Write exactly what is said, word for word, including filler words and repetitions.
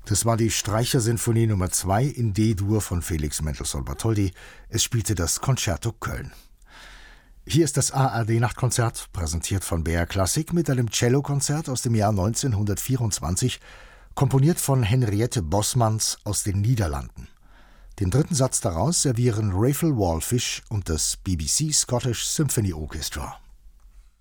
Das war die Streichersinfonie Nummer zwei in D-Dur von Felix Mendelssohn Bartholdy. Es spielte das Concerto Köln. Hier ist das A R D-Nachtkonzert, präsentiert von B R Klassik mit einem Cellokonzert aus dem Jahr neunzehnhundertvierundzwanzig, komponiert von Henriette Bosmans aus den Niederlanden. Den dritten Satz daraus servieren Raphael Wallfisch und das B B C Scottish Symphony Orchestra.